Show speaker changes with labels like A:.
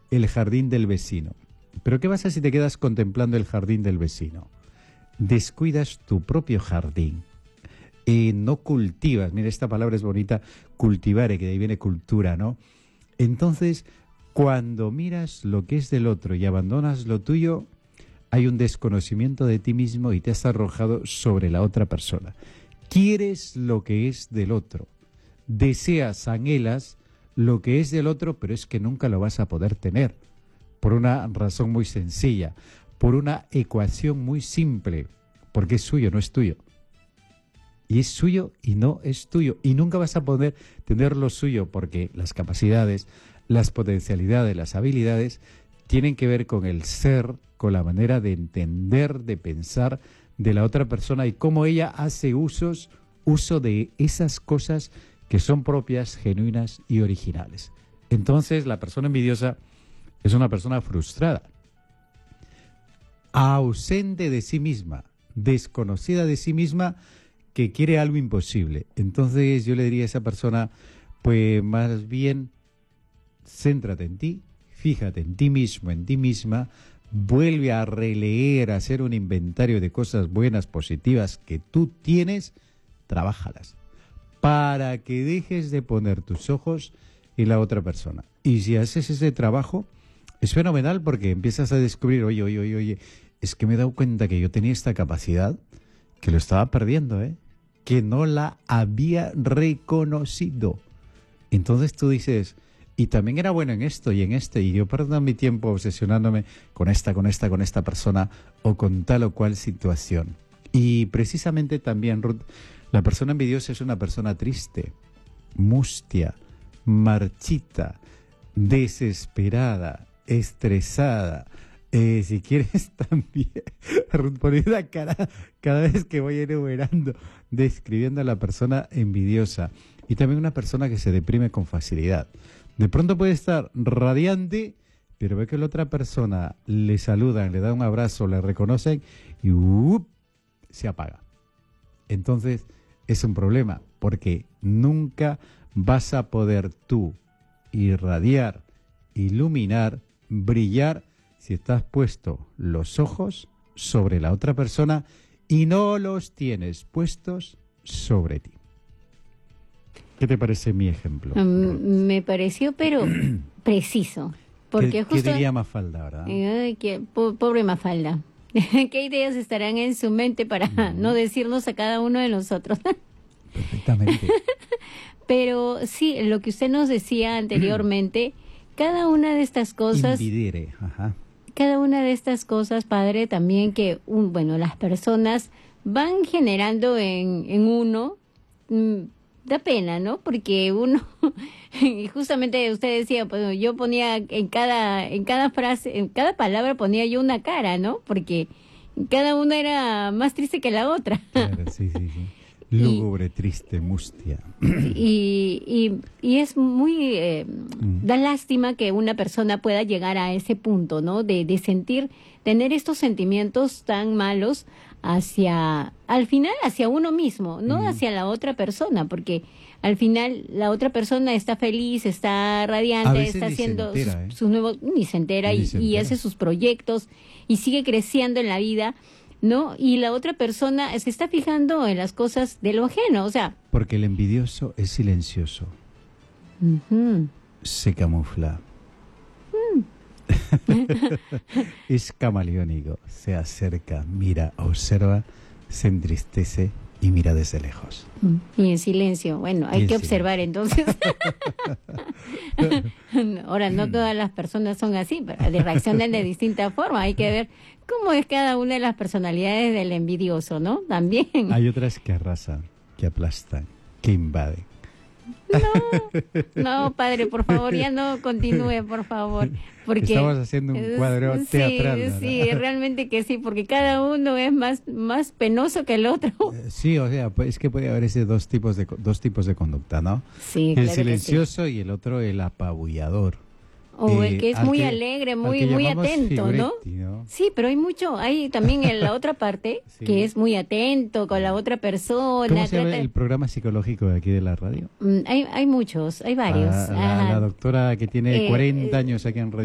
A: el jardín del vecino. Pero ¿qué pasa si te quedas contemplando el jardín del vecino? Descuidas tu propio jardín. No cultivas, mira, esta palabra es bonita, cultivare, que de ahí viene cultura, ¿no? Entonces, cuando miras lo que es del otro y abandonas lo tuyo, hay un desconocimiento de ti mismo y te has arrojado sobre la otra persona. Quieres lo que es del otro, deseas, anhelas lo que es del otro, pero es que nunca lo vas a poder tener, por una razón muy sencilla, por una ecuación muy simple, porque es suyo, no es tuyo. Y es suyo y no es tuyo. Y nunca vas a poder tener lo suyo porque las capacidades, las potencialidades, las habilidades tienen que ver con el ser, con la manera de entender, de pensar de la otra persona y cómo ella hace uso de esas cosas que son propias, genuinas y originales. Entonces, la persona envidiosa es una persona frustrada, ausente de sí misma, desconocida de sí misma, que quiere algo imposible. Entonces yo le diría a esa persona, pues más bien, céntrate en ti, fíjate en ti mismo, en ti misma, vuelve a releer, a hacer un inventario de cosas buenas, positivas que tú tienes, trabájalas, para que dejes de poner tus ojos en la otra persona. Y si haces ese trabajo, es fenomenal porque empiezas a descubrir, oye, es que me he dado cuenta que yo tenía esta capacidad, que lo estaba perdiendo, que no la había reconocido. Entonces tú dices, y también era bueno en esto y en este, y yo perdo mi tiempo obsesionándome con esta persona o con tal o cual situación. Y precisamente también, Ruth, la persona envidiosa es una persona triste, mustia, marchita, desesperada, estresada. Si quieres también, Ruth, poner la cara cada vez que voy enumerando, describiendo a la persona envidiosa. Y también una persona que se deprime con facilidad. De pronto puede estar radiante, pero ve que la otra persona le saludan, le da un abrazo, le reconocen y se apaga. Entonces es un problema, porque nunca vas a poder tú irradiar, iluminar, brillar, si estás puesto los ojos sobre la otra persona y no los tienes puestos sobre ti. ¿Qué te parece mi ejemplo?
B: Me pareció, pero preciso. Porque
A: ¿Qué diría Mafalda, verdad?
B: Ay, pobre Mafalda. ¿Qué ideas estarán en su mente para no decirnos a cada uno de nosotros?
A: Perfectamente.
B: Pero sí, lo que usted nos decía anteriormente, cada una de estas cosas...
A: Invidere, ajá.
B: Cada una de estas cosas, padre, también que, las personas van generando en uno, da pena, ¿no? Porque uno, y justamente usted decía, pues yo ponía en cada frase, en cada palabra ponía yo una cara, ¿no? Porque cada una era más triste que la otra.
A: Claro, sí. Lúgubre, triste, mustia.
B: Y es muy... da lástima que una persona pueda llegar a ese punto, ¿no? De tener estos sentimientos tan malos al final hacia uno mismo, no hacia la otra persona, porque al final la otra persona está feliz, está radiante, está haciendo sus nuevos... Ni se entera y hace sus proyectos y sigue creciendo en la vida, ¿no? Y la otra persona se está fijando en las cosas de lo ajeno, o sea...
A: Porque el envidioso es silencioso. Se camufla. Es camaleónico. Se acerca, mira, observa, se entristece y mira desde lejos.
B: Y en silencio. Bueno, hay que observar entonces. Ahora, no todas las personas son así, pero reaccionan de distinta forma. Hay que ver cómo es cada una de las personalidades del envidioso, ¿no? También.
A: Hay otras que arrasan, que aplastan, que invaden.
B: No, padre, por favor, ya no continúe, por favor. Porque
A: estamos haciendo un cuadro teatral, ¿verdad?
B: Sí, realmente que sí, porque cada uno es más penoso que el otro.
A: Sí, o sea, pues es que puede haber ese dos tipos de conducta, ¿no?
B: Sí,
A: el silencioso y el otro el apabullador.
B: O el que es muy alegre, muy atento, ¿no? Sí, pero hay también en la otra parte que es muy atento con la otra persona.
A: ¿Cómo se llama el programa psicológico de aquí de la radio?
B: Hay muchos, hay varios.
A: La doctora que tiene 40 años aquí en Radio